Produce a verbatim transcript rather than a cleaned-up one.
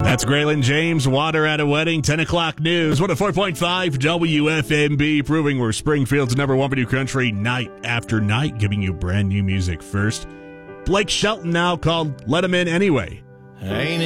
That's Graylin James, Water at a Wedding, ten o'clock news. one oh four point five W F M B, proving we're Springfield's number one for new country night after night, giving you brand new music first. Blake Shelton now called Let 'Em In Anyway. Ain't